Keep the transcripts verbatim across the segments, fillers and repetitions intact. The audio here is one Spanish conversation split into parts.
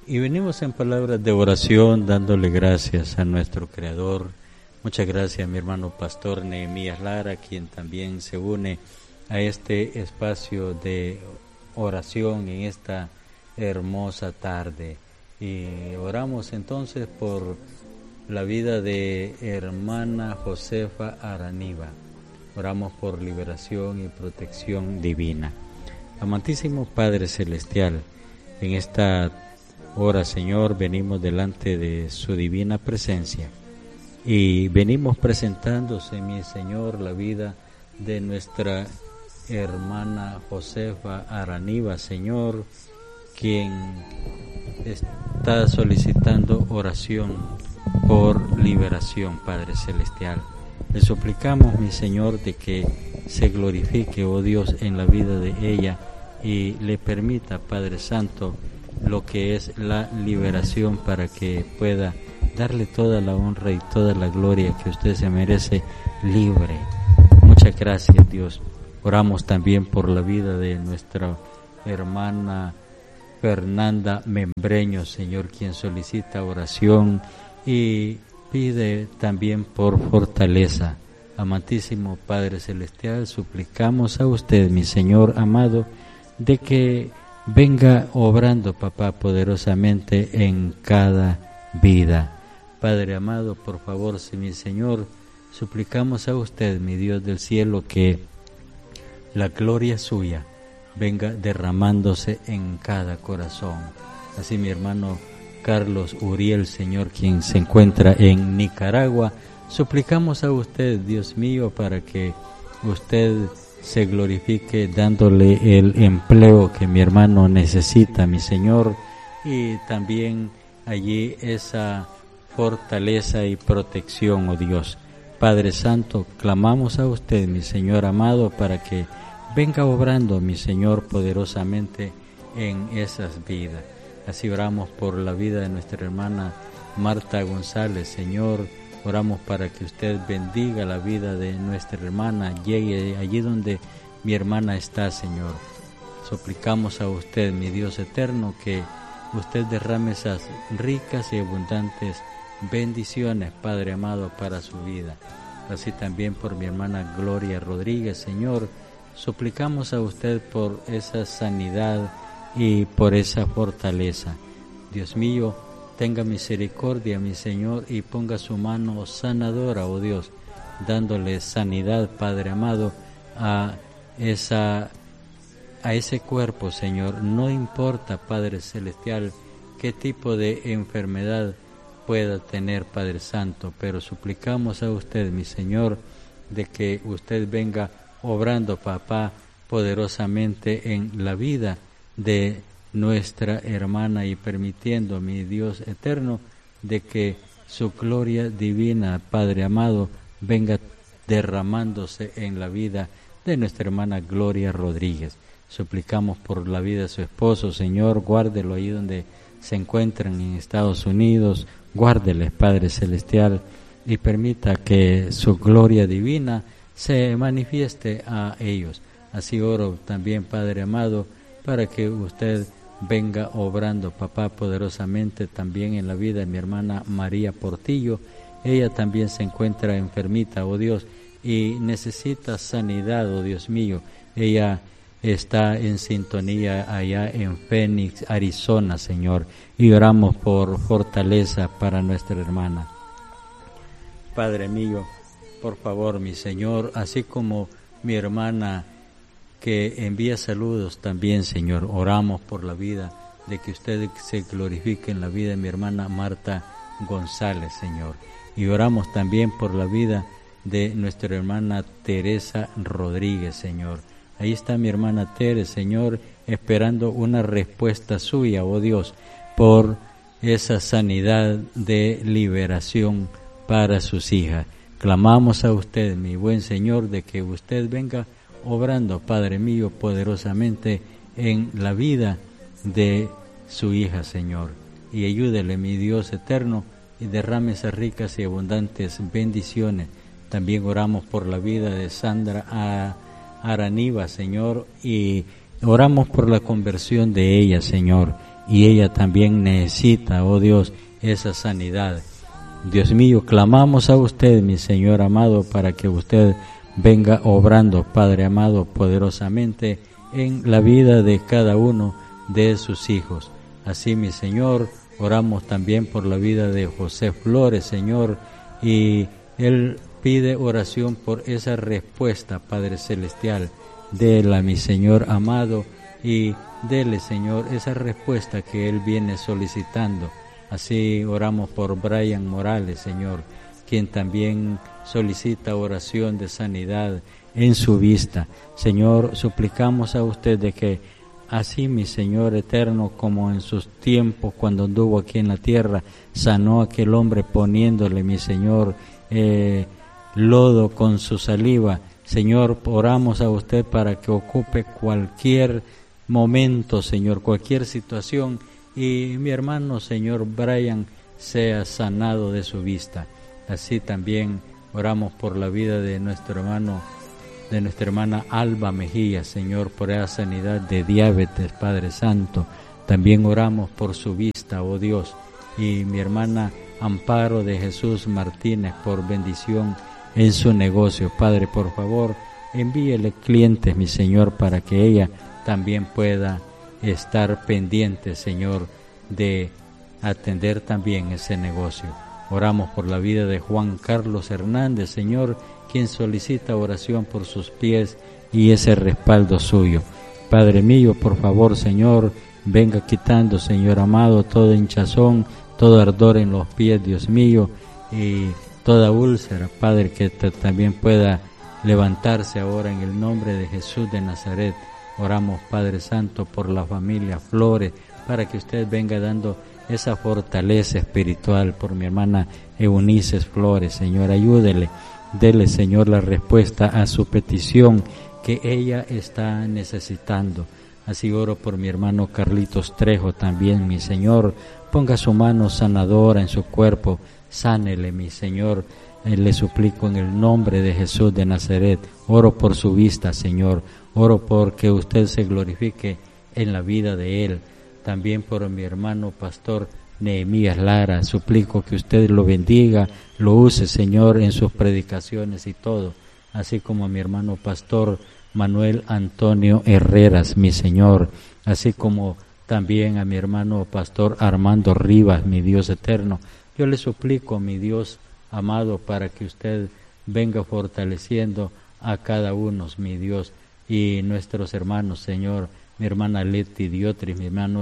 Y venimos en palabras de oración dándole gracias a nuestro Creador. Muchas gracias a mi hermano pastor Nehemías Lara, quien también se une a este espacio de oración en esta hermosa tarde. Y oramos entonces por la vida de hermana Josefa Araniva. Oramos por liberación y protección divina. Amantísimo Padre Celestial, en esta hora, Señor, venimos delante de su divina presencia y venimos presentándose, mi Señor, la vida de nuestra hermana Josefa Araniva, Señor, quien está solicitando oración por liberación, Padre Celestial. Le suplicamos, mi Señor, de que se glorifique, oh Dios, en la vida de ella y le permita, Padre Santo, lo que es la liberación para que pueda darle toda la honra y toda la gloria que usted se merece libre. Muchas gracias, Dios. Oramos también por la vida de nuestra hermana Fernanda Membreño, Señor, quien solicita oración y pide también por fortaleza. Amantísimo Padre Celestial, suplicamos a usted, mi Señor amado, de que venga obrando, papá, poderosamente en cada vida. Padre amado, por favor, si mi Señor, suplicamos a usted, mi Dios del cielo, que la gloria suya venga derramándose en cada corazón. Así mi hermano Carlos Uriel, Señor, quien se encuentra en Nicaragua, suplicamos a usted, Dios mío, para que usted se glorifique dándole el empleo que mi hermano necesita, mi Señor, y también allí esa fortaleza y protección, oh Dios. Padre Santo, clamamos a usted, mi Señor amado, para que venga obrando, mi Señor, poderosamente en esas vidas. Así oramos por la vida de nuestra hermana Marta González, Señor. Oramos para que usted bendiga la vida de nuestra hermana, llegue allí donde mi hermana está, Señor. Suplicamos a usted, mi Dios eterno, que usted derrame esas ricas y abundantes bendiciones, Padre amado, para su vida. Así también por mi hermana Gloria Rodríguez, Señor. Suplicamos a usted por esa sanidad y por esa fortaleza. Dios mío, tenga misericordia, mi Señor, y ponga su mano sanadora, oh Dios, dándole sanidad, Padre amado, a esa a ese cuerpo, Señor. No importa, Padre Celestial, qué tipo de enfermedad pueda tener, Padre Santo, pero suplicamos a usted, mi Señor, de que usted venga obrando, papá, poderosamente en la vida de nuestra hermana y permitiendo, mi Dios eterno, de que su gloria divina, Padre amado, venga derramándose en la vida de nuestra hermana Gloria Rodríguez. Suplicamos por la vida de su esposo, Señor, guárdelo ahí donde se encuentran en Estados Unidos, guárdeles, Padre Celestial, y permita que su gloria divina se manifieste a ellos. Así oro también, Padre amado, para que usted venga obrando, papá, poderosamente también en la vida de mi hermana María Portillo. Ella también se encuentra enfermita, oh Dios, y necesita sanidad, oh Dios mío. Ella está en sintonía allá en Phoenix, Arizona, Señor, y oramos por fortaleza para nuestra hermana. Padre mío, por favor, mi Señor, así como mi hermana que envía saludos también, Señor, oramos por la vida de que usted se glorifique en la vida de mi hermana Marta González, Señor, y oramos también por la vida de nuestra hermana Teresa Rodríguez, Señor. Ahí está mi hermana Tere, Señor, esperando una respuesta suya, oh Dios, por esa sanidad de liberación para sus hijas. Clamamos a usted, mi buen Señor, de que usted venga obrando, Padre mío, poderosamente en la vida de su hija, Señor, y ayúdele, mi Dios eterno, y derrame esas ricas y abundantes bendiciones. También oramos por la vida de Sandra Araniva, Señor, y oramos por la conversión de ella, Señor, y ella también necesita, oh Dios, esa sanidad. Dios mío, clamamos a usted, mi Señor amado, para que usted venga obrando, Padre amado, poderosamente en la vida de cada uno de sus hijos. Así, mi Señor, oramos también por la vida de José Flores, Señor, y él pide oración por esa respuesta, Padre Celestial. Dela, mi Señor amado, y dele, Señor, esa respuesta que él viene solicitando. Así oramos por Brian Morales, Señor, quien también solicita oración de sanidad en su vista. Señor, suplicamos a usted de que así, mi Señor eterno, como en sus tiempos cuando anduvo aquí en la tierra, sanó a aquel hombre poniéndole, mi Señor, eh, lodo con su saliva. Señor, oramos a usted para que ocupe cualquier momento, Señor, cualquier situación, y mi hermano, Señor Brian, sea sanado de su vista. Así también oramos por la vida de nuestro hermano, de nuestra hermana Alba Mejía, Señor, por esa sanidad de diabetes, Padre Santo. También oramos por su vista, oh Dios, y mi hermana Amparo de Jesús Martínez, por bendición en su negocio. Padre, por favor, envíele clientes, mi Señor, para que ella también pueda estar pendiente, Señor, de atender también ese negocio. Oramos por la vida de Juan Carlos Hernández, Señor, quien solicita oración por sus pies y ese respaldo suyo. Padre mío, por favor, Señor, venga quitando, Señor amado, todo hinchazón, todo ardor en los pies, Dios mío, y toda úlcera, Padre, que también pueda levantarse ahora en el nombre de Jesús de Nazaret. Oramos, Padre Santo, por la familia Flores, para que usted venga dando esa fortaleza espiritual por mi hermana Eunices Flores. Señor, ayúdele, dele, Señor, la respuesta a su petición que ella está necesitando. Así oro por mi hermano Carlitos Trejo también, mi Señor, ponga su mano sanadora en su cuerpo, sánele, mi Señor. Eh, le suplico en el nombre de Jesús de Nazaret. Oro por su vista, Señor. Oro porque usted se glorifique en la vida de él. También por mi hermano pastor Nehemías Lara. Suplico que usted lo bendiga, lo use, Señor, en sus predicaciones y todo. Así como a mi hermano pastor Manuel Antonio Herreras, mi Señor. Así como también a mi hermano pastor Armando Rivas, mi Dios eterno. Yo le suplico, mi Dios amado, para que usted venga fortaleciendo a cada uno, mi Dios, y nuestros hermanos, Señor, mi hermana Leti Diotris, mi hermano,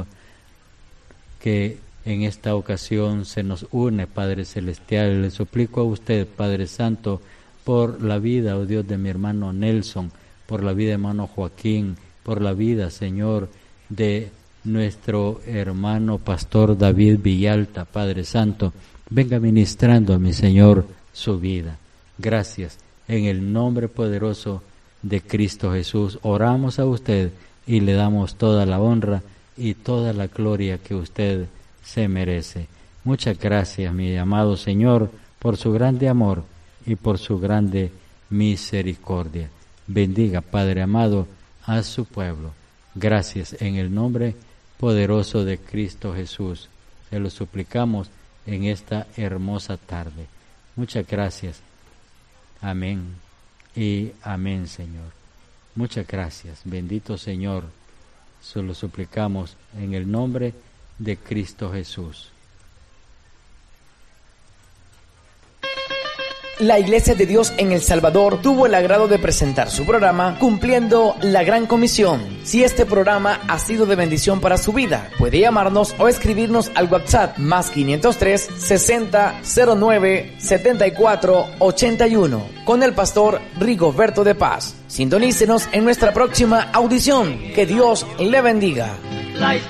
que en esta ocasión se nos une, Padre Celestial. Le suplico a usted, Padre Santo, por la vida, oh Dios, de mi hermano Nelson, por la vida de hermano Joaquín, por la vida, Señor, de nuestro hermano pastor David Villalta, Padre Santo. Venga ministrando a mi Señor su vida. Gracias. En el nombre poderoso de Cristo Jesús, oramos a usted y le damos toda la honra y toda la gloria que usted se merece. Muchas gracias, mi amado Señor, por su grande amor y por su grande misericordia. Bendiga, Padre amado, a su pueblo. Gracias en el nombre poderoso de Cristo Jesús. Se lo suplicamos en esta hermosa tarde. Muchas gracias. Amén y amén, Señor. Muchas gracias. Bendito Señor. Se lo suplicamos en el nombre de Cristo Jesús. La Iglesia de Dios en El Salvador tuvo el agrado de presentar su programa Cumpliendo la Gran Comisión. Si este programa ha sido de bendición para su vida, puede llamarnos o escribirnos al WhatsApp más quinientos tres, sesenta, cero nueve, setenta y cuatro, ochenta y uno con el pastor Rigoberto de Paz. Sintonícenos en nuestra próxima audición. Que Dios le bendiga.